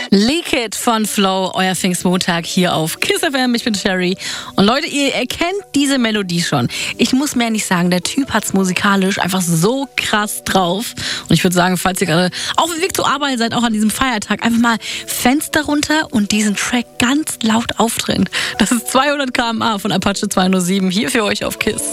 Leak It von Flow, euer Pfingstmontag hier auf Kiss FM. Ich bin Sherry. Und Leute, ihr erkennt diese Melodie schon. Ich muss mehr nicht sagen, der Typ hat's musikalisch einfach so krass drauf. Und ich würde sagen, falls ihr gerade auf dem Weg zur Arbeit seid, auch an diesem Feiertag, einfach mal Fenster runter und diesen Track ganz laut aufdrehen. Das ist 200 km/h von Apache 207 hier für euch auf Kiss.